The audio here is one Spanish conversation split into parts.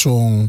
son...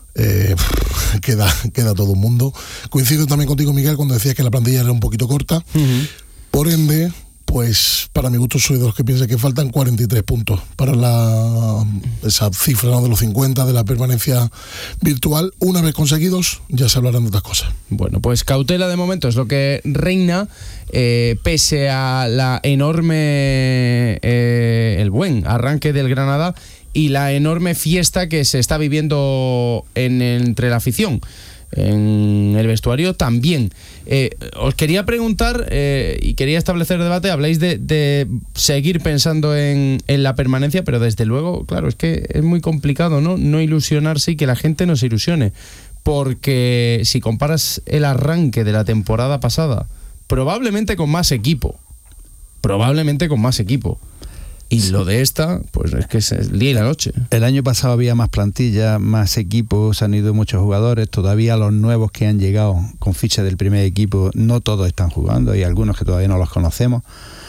queda todo el mundo. Coincido también contigo, Miguel, cuando decías que la plantilla era un poquito corta. Por ende, pues para mi gusto soy de los que piensa que faltan 43 puntos para esa cifra, ¿no?, de los 50 de la permanencia virtual. Una vez conseguidos ya se hablarán de otras cosas. Bueno, pues cautela de momento es lo que reina, pese a la enorme el buen arranque del Granada y la enorme fiesta que se está viviendo entre la afición. En el vestuario también. Os quería preguntar y quería establecer debate. Habláis de seguir pensando en la permanencia, pero desde luego, claro, es que es muy complicado, ¿no? No ilusionarse y que la gente no se ilusione, porque si comparas el arranque de la temporada pasada, probablemente con más equipo, y lo de esta, pues es que es el día y la noche. El año pasado había más plantilla, más equipos, han ido muchos jugadores. Todavía los nuevos que han llegado con ficha del primer equipo, no todos están jugando, hay algunos que todavía no los conocemos.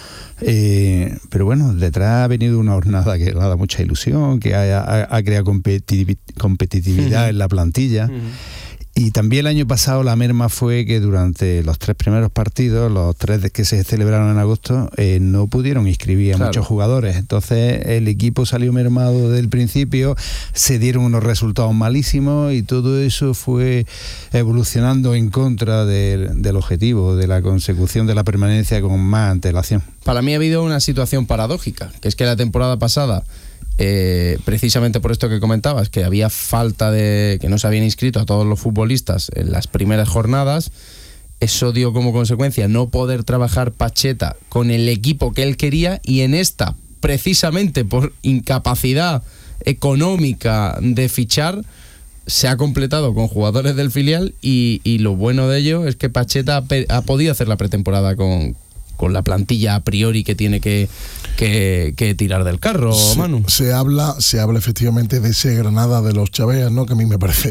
Pero bueno, detrás ha venido una jornada que ha dado mucha ilusión, que ha creado competitividad en la plantilla. Y también el año pasado la merma fue que durante los 3 primeros partidos, los 3 que se celebraron en agosto, no pudieron inscribir a muchos jugadores. Entonces el equipo salió mermado desde el principio, se dieron unos resultados malísimos y todo eso fue evolucionando en contra del objetivo, de la consecución de la permanencia con más antelación. Para mí ha habido una situación paradójica, que es que la temporada pasada, precisamente por esto que comentabas, que había falta de que no se habían inscrito a todos los futbolistas en las primeras jornadas, eso dio como consecuencia no poder trabajar Pacheta con el equipo que él quería, y en esta, precisamente por incapacidad económica de fichar, se ha completado con jugadores del filial, y lo bueno de ello es que Pacheta ha podido hacer la pretemporada con la plantilla a priori que tiene que tirar del carro, Manu. Se habla efectivamente de ese Granada de los Chaveas, ¿no? Que a mí me parece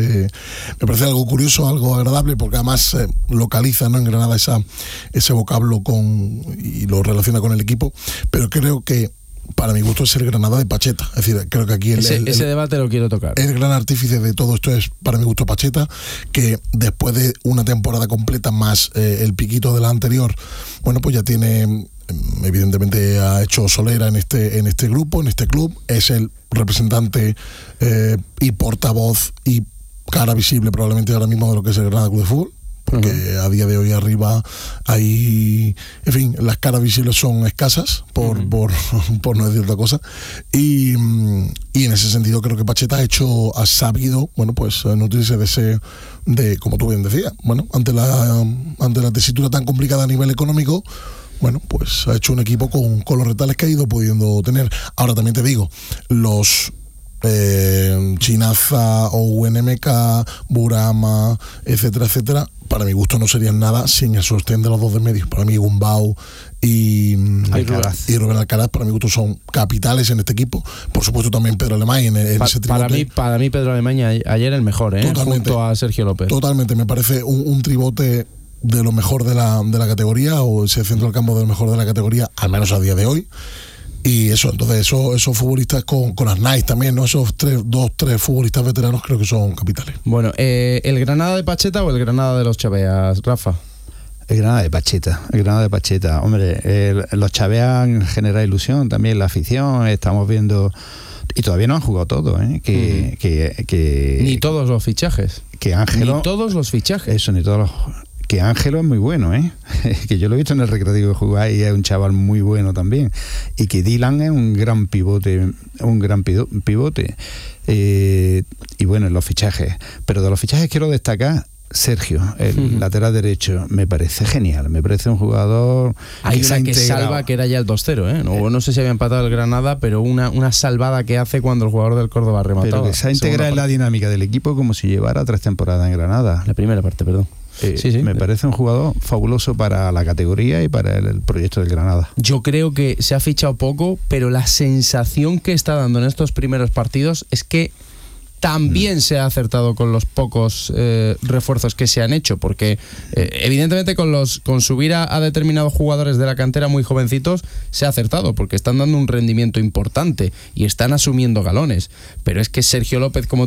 algo curioso, algo agradable, porque además localiza, ¿no?, en Granada ese vocablo y lo relaciona con el equipo, pero creo que para mi gusto es el Granada de Pacheta. Es decir, creo que aquí ese debate lo quiero tocar. El gran artífice de todo esto es, para mi gusto, Pacheta, que después de una temporada completa más el piquito de la anterior, bueno, pues ya tiene, evidentemente ha hecho solera en este grupo, en este club, es el representante y portavoz y cara visible probablemente ahora mismo de lo que es el Granada Club de Fútbol, porque a día de hoy arriba hay, en fin, las caras visibles son escasas, por no decir otra cosa, y en ese sentido creo que Pacheta ha sabido, bueno, pues nutrirse de como tú bien decías, bueno, ante la tesitura tan complicada a nivel económico, bueno, pues ha hecho un equipo con los retales que ha ido pudiendo tener. Ahora también te digo, los Chinaza o UNMK, Burama, etcétera, para mi gusto no serían nada sin el sostén de los dos de medio. Para mí Gumbau y Rubén Alcaraz, para mi gusto, son capitales en este equipo. Por supuesto también Pedro Alemany en ese tribote. Para mí Pedro Alemany ayer el mejor, junto a Sergio López. Totalmente, me parece un tribote de lo mejor de la categoría, o ese centro del campo de lo mejor de la categoría, al menos a día de hoy. Y eso, entonces esos futbolistas con Arnaiz también, ¿no? Esos 3 futbolistas veteranos creo que son capitales. Bueno, ¿el Granada de Pacheta o el Granada de los Chaveas, Rafa? El Granada de Pacheta. Hombre, los Chaveas genera ilusión también, la afición, estamos viendo, y todavía no han jugado todos, que ni todos los fichajes. Que Ángelo, ni todos los fichajes. Eso, ni todos los. Que Ángelo es muy bueno, que yo lo he visto en el Recreativo jugar y es un chaval muy bueno también, y que Dylan es un gran pivote, y bueno, en los fichajes, pero de los fichajes quiero destacar Sergio, el lateral derecho, me parece genial, me parece un jugador. Hay una que salva, que era ya el 2-0, no sé si había empatado el Granada, pero una salvada que hace cuando el jugador del Córdoba remataba. Pero que se ha integrado en la dinámica del equipo como si llevara 3 temporadas en Granada. La primera parte, perdón. Me parece un jugador fabuloso para la categoría y para el proyecto del Granada. Yo creo que se ha fichado poco, pero la sensación que está dando en estos primeros partidos es que también se ha acertado con los pocos refuerzos que se han hecho, porque evidentemente con subir a determinados jugadores de la cantera muy jovencitos se ha acertado, porque están dando un rendimiento importante y están asumiendo galones, pero es que Sergio López, como